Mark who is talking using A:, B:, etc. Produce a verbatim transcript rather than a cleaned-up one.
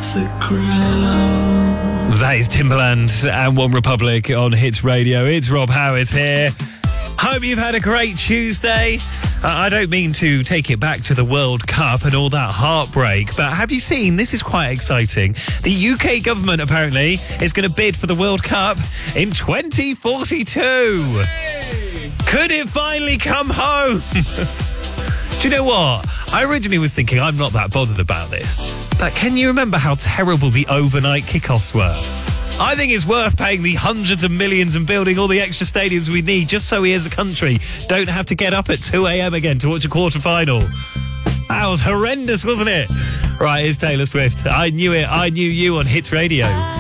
A: the ground.
B: That is Timbaland and One Republic on Hits Radio. It's Rob Howard here. Hope you've had a great Tuesday. Uh, I don't mean to take it back to the World Cup and all that heartbreak, but have you seen, this is quite exciting, the U K government apparently is going to bid for the World Cup in twenty forty-two. Hey! Could it finally come home? Do you know what? I originally was thinking I'm not that bothered about this, but can you remember how terrible the overnight kickoffs were? I think it's worth paying the hundreds of millions and building all the extra stadiums we need just so we as a country don't have to get up at two a.m. again to watch a quarter-final. That was horrendous, wasn't it? Right, it's Taylor Swift. I knew it. I knew you on Hits Radio.